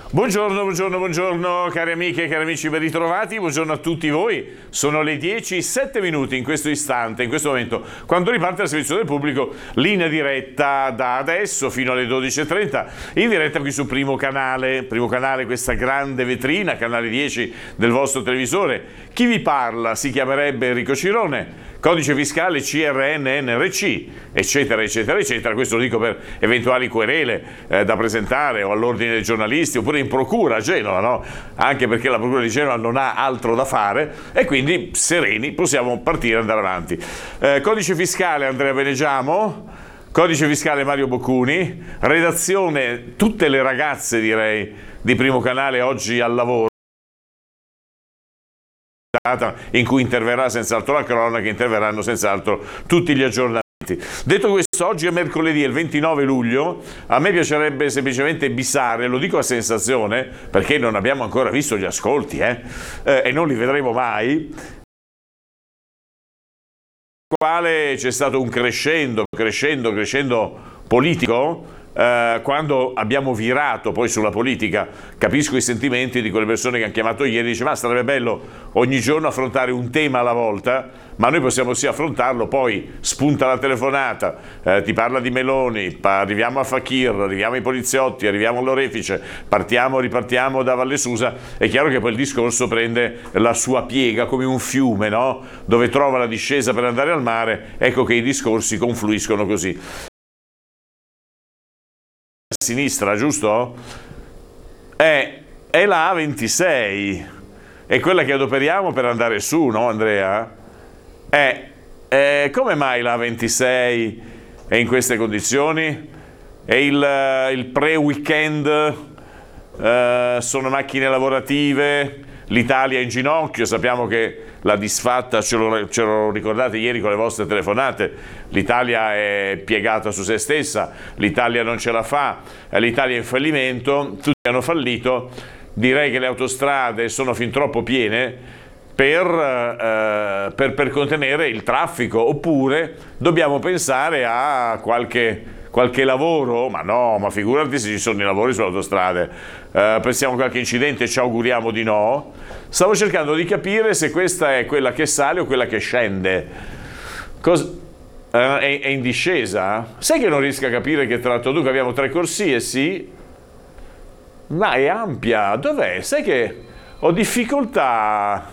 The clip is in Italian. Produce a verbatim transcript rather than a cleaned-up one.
Buongiorno, buongiorno, buongiorno cari amiche e cari amici, ben ritrovati, buongiorno a tutti voi. Sono le dieci e sette minuti in questo istante, in questo momento, quando riparte il servizio del pubblico, linea diretta da adesso fino alle dodici e trenta, in diretta qui su Primo Canale, Primo Canale, questa grande vetrina, canale dieci del vostro televisore. Chi vi parla si chiamerebbe Enrico Cirone, codice fiscale C R N N R C, eccetera, eccetera, eccetera. Questo lo dico per eventuali querele eh, da presentare o all'ordine dei giornalisti, oppure in procura a Genova, no? Anche perché la procura di Genova non ha altro da fare e quindi sereni possiamo partire e andare avanti. Eh, codice fiscale Andrea Benegiamo, codice fiscale Mario Boccuni, redazione tutte le ragazze direi di Primo Canale oggi al lavoro, in cui interverrà senz'altro la cronaca, interverranno senz'altro tutti gli aggiornamenti. Detto questo, oggi è mercoledì, il ventinove luglio, a me piacerebbe semplicemente bissare, lo dico a sensazione, perché non abbiamo ancora visto gli ascolti, eh, eh, e non li vedremo mai, quale c'è stato un crescendo, crescendo, crescendo politico, Uh, quando abbiamo virato poi sulla politica. Capisco i sentimenti di quelle persone che hanno chiamato ieri e dice ma sarebbe bello ogni giorno affrontare un tema alla volta, ma noi possiamo sì affrontarlo, poi spunta la telefonata, uh, ti parla di Meloni, arriviamo a Fakir, arriviamo ai poliziotti, arriviamo all'orefice, partiamo, ripartiamo da Valle Susa. È chiaro che poi il discorso prende la sua piega come un fiume, no? Dove trova la discesa per andare al mare. Ecco che i discorsi confluiscono così. A sinistra, giusto? È, è la A ventisei, è quella che adoperiamo per andare su, no Andrea? È, è, come mai la A ventisei è in queste condizioni? È il, il pre-weekend, eh, sono macchine lavorative, l'Italia è in ginocchio, sappiamo che la disfatta, ce lo, ce lo ricordate ieri con le vostre telefonate, l'Italia è piegata su se stessa, l'Italia non ce la fa, l'Italia è in fallimento, tutti hanno fallito, direi che le autostrade sono fin troppo piene per, eh, per, per contenere il traffico, oppure dobbiamo pensare a qualche... qualche lavoro, ma no, ma figurati se ci sono i lavori sulle autostrade, eh, pensiamo a qualche incidente, ci auguriamo di no. Stavo cercando di capire se questa è quella che sale o quella che scende. Cos- eh, è, è in discesa? Sai che non riesco a capire che tratto? Dunque abbiamo tre corsie, sì, ma è ampia, dov'è? Sai che ho difficoltà